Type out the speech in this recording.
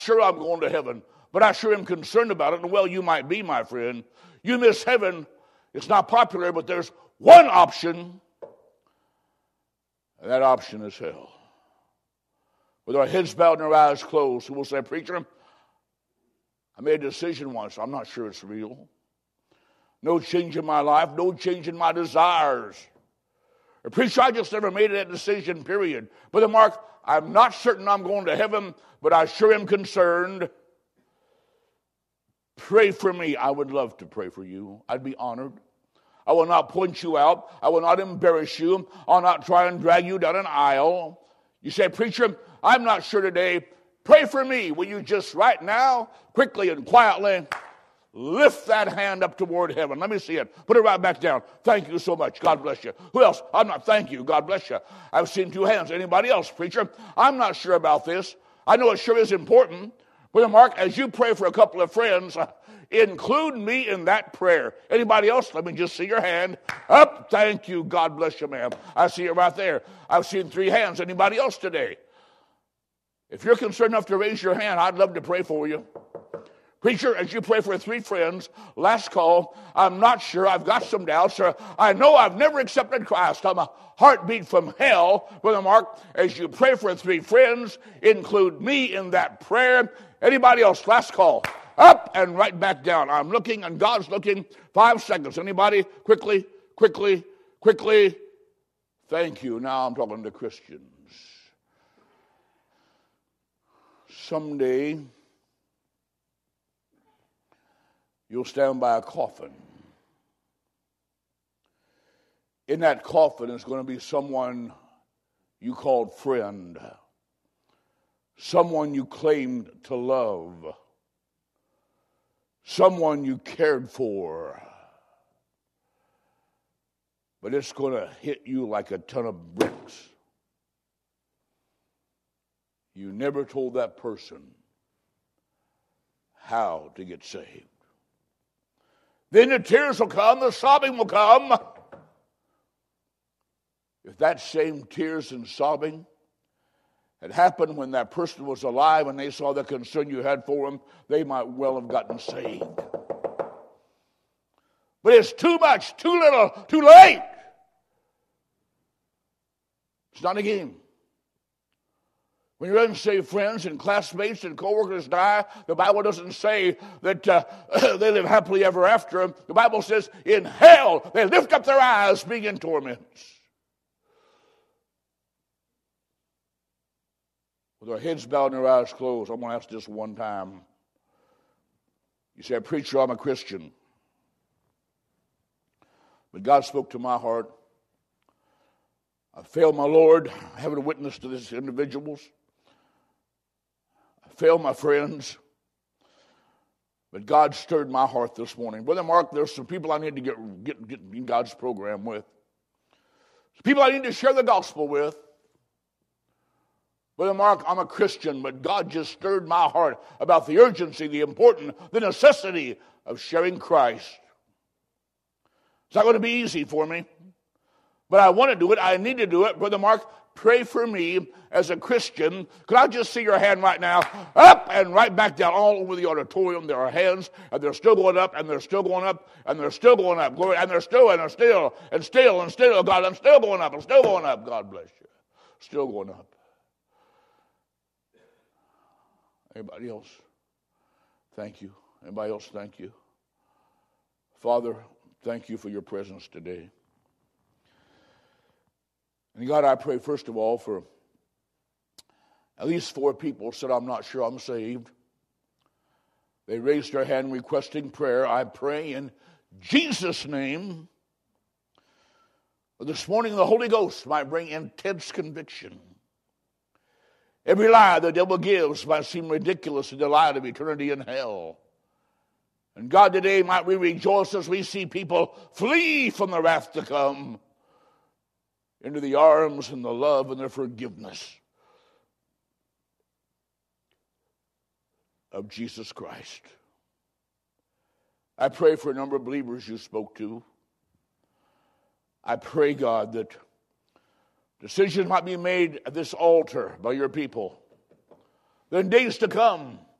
sure I'm going to heaven, but I sure am concerned about it. And well, you might be, my friend. You miss heaven. It's not popular, but there's one option, and that option is hell. With our heads bowed and our eyes closed, who will say, preacher, I made a decision once. I'm not sure it's real. No change in my life, no change in my desires. Or preacher, I just never made that decision, period. Brother Mark, I'm not certain I'm going to heaven, but I sure am concerned. Pray for me. I would love to pray for you. I'd be honored. I will not point you out. I will not embarrass you. I'll not try and drag you down an aisle. You say, preacher, I'm not sure today. Pray for me. Will you just right now, quickly and quietly, lift that hand up toward heaven? Let me see it. Put it right back down. Thank you so much. God bless you. Who else? I'm not. Thank you. God bless you. I've seen two hands. Anybody else, preacher? I'm not sure about this. I know it sure is important. Brother Mark, as you pray for a couple of friends, include me in that prayer. Anybody else? Let me just see your hand. Up. Thank you. God bless you, ma'am. I see it right there. I've seen three hands. Anybody else today? If you're concerned enough to raise your hand, I'd love to pray for you. Preacher, as you pray for three friends, last call, I'm not sure. I've got some doubts. Or I know I've never accepted Christ. I'm a heartbeat from hell. Brother Mark, as you pray for three friends, include me in that prayer. Anybody else? Last call. Up and right back down. I'm looking and God's looking. 5 seconds. Anybody? Quickly, quickly, quickly. Thank you. Now I'm talking to Christians. Someday, you'll stand by a coffin. In that coffin is going to be someone you called friend, someone you claimed to love, someone you cared for. But it's going to hit you like a ton of bricks. You never told that person how to get saved. Then the tears will come, the sobbing will come. If that same tears and sobbing had happened when that person was alive and they saw the concern you had for them, they might well have gotten saved. But it's too much, too little, too late. It's not a game. When your unsaved friends and classmates and coworkers die, the Bible doesn't say that they live happily ever after. The Bible says in hell they lift up their eyes being in torments. With our heads bowed and our eyes closed, I'm going to ask this one time. You say, preacher, I'm a Christian. But God spoke to my heart. I failed my Lord. I haven't witnessed to these individuals. Failed my friends, but God stirred my heart this morning. Brother Mark, there's some people I need to get in God's program with. Some people I need to share the gospel with. Brother Mark, I'm a Christian, but God just stirred my heart about the urgency, the importance, the necessity of sharing Christ. It's not going to be easy for me, but I want to do it. I need to do it. Brother Mark, pray for me as a Christian. Could I just see your hand right now? Up and right back down all over the auditorium. There are hands, and they're still going up, and they're still going up, and they're still going up. Glory, and they're still, and still. God, I'm still going up. I'm still going up. God bless you. Still going up. Anybody else? Thank you. Anybody else? Thank you. Father, thank you for your presence today. And God, I pray first of all for at least 4 people said, I'm not sure I'm saved. They raised their hand requesting prayer. I pray in Jesus' name that this morning the Holy Ghost might bring intense conviction. Every lie the devil gives might seem ridiculous in the light of eternity in hell. And God, today might we rejoice as we see people flee from the wrath to come into the arms and the love and the forgiveness of Jesus Christ. I pray for a number of believers you spoke to. I pray, God, that decisions might be made at this altar by your people. That in days to come,